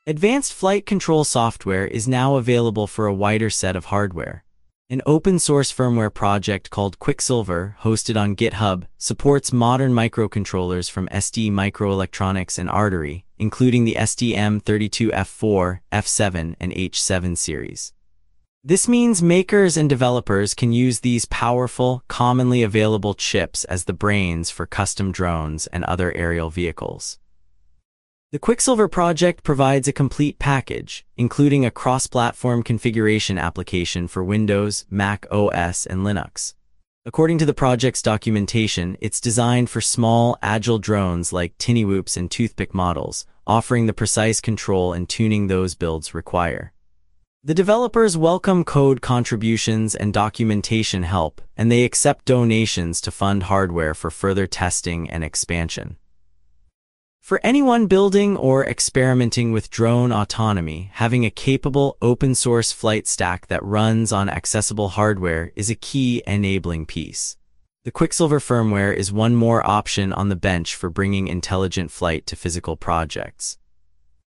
Advanced flight control software is now available for a wider set of hardware. An open-source firmware project called Quicksilver, hosted on GitHub, supports modern microcontrollers from ST Microelectronics and Artery, including the STM32F4, F7, and H7 series. This means makers and developers can use these powerful, commonly available chips as the brains for custom drones and other aerial vehicles. The Quicksilver project provides a complete package, including a cross-platform configuration application for Windows, Mac OS, and Linux. According to the project's documentation, it's designed for small, agile drones like Tinnywhoops and Toothpick models, offering the precise control and tuning those builds require. The developers welcome code contributions and documentation help, and they accept donations to fund hardware for further testing and expansion. For anyone building or experimenting with drone autonomy, having a capable open-source flight stack that runs on accessible hardware is a key enabling piece. The Quicksilver firmware is one more option on the bench for bringing intelligent flight to physical projects.